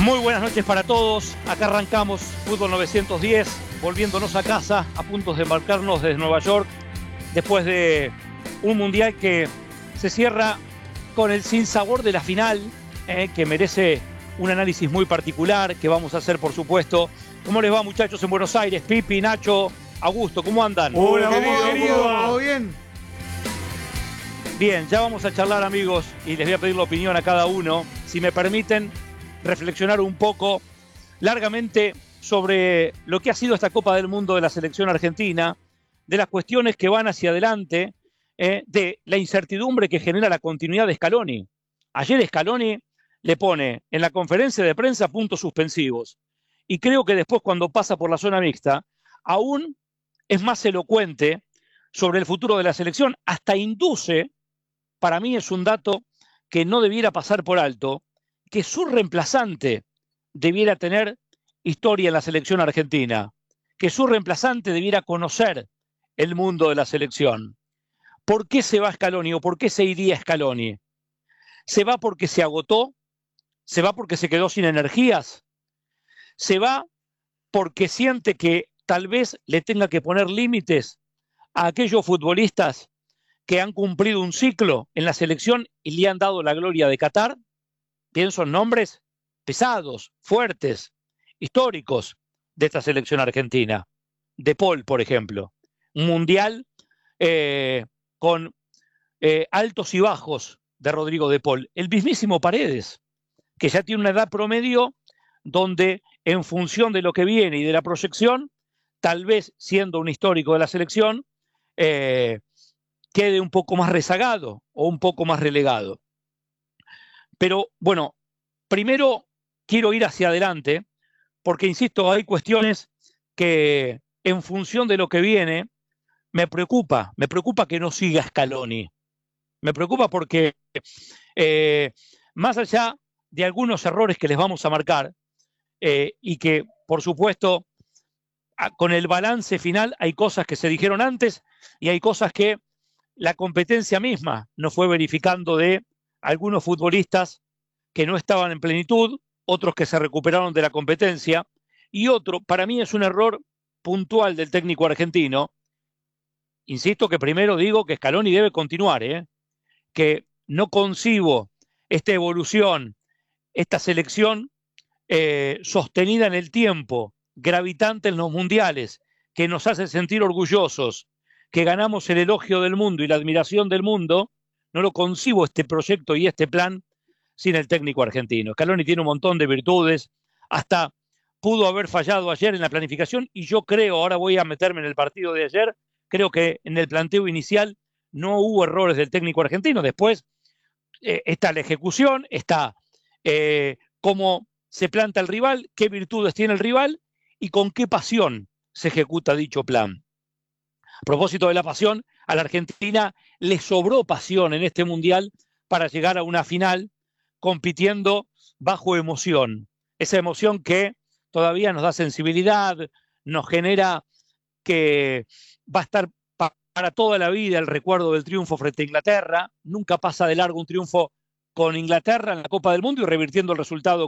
Muy buenas noches para todos. Acá arrancamos Fútbol 910, volviéndonos a casa, a punto de embarcarnos desde Nueva York, después de un mundial que se cierra con el sinsabor de la final, que merece un análisis muy particular, que vamos a hacer, por supuesto. ¿Cómo les va, muchachos, en Buenos Aires? Pipi, Nacho, Augusto, ¿cómo andan? Hola, querido. ¿Todo bien? Bien, ya vamos a charlar, amigos, y les voy a pedir la opinión a cada uno. Si me permiten reflexionar un poco largamente sobre lo que ha sido esta Copa del Mundo de la selección argentina, de las cuestiones que van hacia adelante, de la incertidumbre que genera la continuidad de Scaloni. Ayer Scaloni le pone en la conferencia de prensa puntos suspensivos, y creo que después, cuando pasa por la zona mixta, aún es más elocuente sobre el futuro de la selección. Hasta induce, para mí es un dato que no debiera pasar por alto, que su reemplazante debiera tener historia en la selección argentina, que su reemplazante debiera conocer el mundo de la selección. ¿Por qué se va Scaloni o por qué se iría Scaloni? ¿Se va porque se agotó? ¿Se va porque se quedó sin energías? ¿Se va porque siente que tal vez le tenga que poner límites a aquellos futbolistas que han cumplido un ciclo en la selección y le han dado la gloria de Qatar? Pienso en nombres pesados, fuertes, históricos de esta selección argentina. De Paul, por ejemplo. Un mundial con altos y bajos de Rodrigo de Paul. El mismísimo Paredes, que ya tiene una edad promedio donde, en función de lo que viene y de la proyección, tal vez siendo un histórico de la selección, quede un poco más rezagado o un poco más relegado. Pero bueno, primero quiero ir hacia adelante, porque insisto, hay cuestiones que en función de lo que viene me preocupa que no siga Scaloni. Me preocupa porque más allá de algunos errores que les vamos a marcar, y que por supuesto con el balance final hay cosas que se dijeron antes y hay cosas que la competencia misma nos fue verificando de algunos futbolistas que no estaban en plenitud, otros que se recuperaron de la competencia, y otro, para mí es un error puntual del técnico argentino. Insisto que primero digo que Scaloni debe continuar, que no concibo esta evolución, esta selección sostenida en el tiempo, gravitante en los mundiales, que nos hace sentir orgullosos, que ganamos el elogio del mundo y la admiración del mundo. No lo concibo este proyecto y este plan sin el técnico argentino. Scaloni tiene un montón de virtudes, hasta pudo haber fallado ayer en la planificación, y yo creo, ahora voy a meterme en el partido de ayer, creo que en el planteo inicial no hubo errores del técnico argentino. Después está la ejecución, está cómo se planta el rival, qué virtudes tiene el rival y con qué pasión se ejecuta dicho plan. A propósito de la pasión, a la Argentina le sobró pasión en este mundial para llegar a una final compitiendo bajo emoción. Esa emoción que todavía nos da sensibilidad, nos genera que va a estar para toda la vida el recuerdo del triunfo frente a Inglaterra. Nunca pasa de largo un triunfo con Inglaterra en la Copa del Mundo y revirtiendo el resultado